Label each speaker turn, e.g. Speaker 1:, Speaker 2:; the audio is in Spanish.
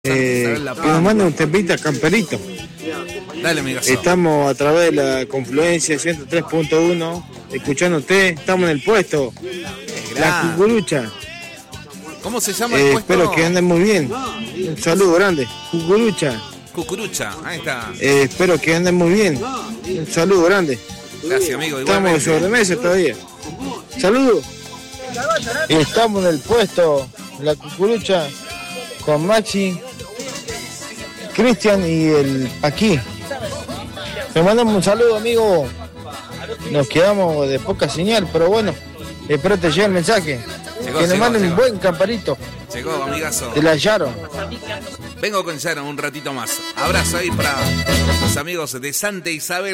Speaker 1: Que nos mande un tempita Camperito.
Speaker 2: Dale, amigo.
Speaker 1: Estamos a través de la confluencia 103.1, escuchándote, estamos en el puesto. La Cucurucha.
Speaker 2: ¿Cómo se llama el puesto?
Speaker 1: Espero que anden muy bien. Un saludo grande. Cucurucha.
Speaker 2: Cucurucha, ahí está.
Speaker 1: Espero que anden muy bien. Un saludo grande.
Speaker 2: Gracias, amigo.
Speaker 1: Estamos de sobremesa todavía. Saludos. Estamos en el puesto, la Cucurucha, con Maxi, Cristian y el aquí. Me mandamos un saludo, amigo. Nos quedamos de poca señal, pero bueno, espero te llegue el mensaje. Que nos manden un buen camperito.
Speaker 2: Llegó, amigazo.
Speaker 1: Te la hallaron.
Speaker 2: Vengo con Sharon un ratito más. Abrazo ahí para los amigos de Santa Isabel.